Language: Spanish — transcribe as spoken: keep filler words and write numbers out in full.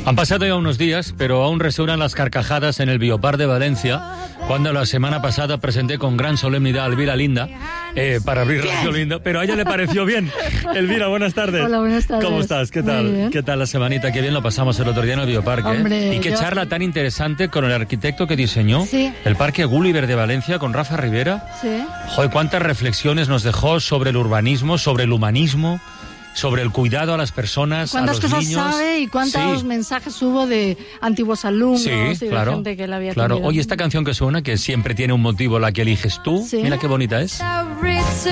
Han pasado ya unos días, pero aún resuenan las carcajadas en el Biopar de Valencia, cuando la semana pasada presenté con gran solemnidad a Elvira Linda, eh, para abrir Radio Linda, pero a ella le pareció bien. Elvira, buenas tardes. Hola, buenas tardes. ¿Cómo estás? ¿Qué tal? ¿Qué tal la semanita? Qué bien lo pasamos el otro día en el Bioparque. Hombre, ¿eh? Y qué yo... charla tan interesante con el arquitecto que diseñó sí. el Parque Gulliver de Valencia, con Rafa Rivera. Sí. Joder, cuántas reflexiones nos dejó sobre el urbanismo, sobre el humanismo, sobre el cuidado a las personas, a los ¿Cuántas cosas niños? sabe y cuántos sí. mensajes hubo de antiguos alumnos sí, y claro, de gente que la había claro. tenido? Oye, esta canción que suena, que siempre tiene un motivo, la que eliges tú, sí. mira qué bonita es.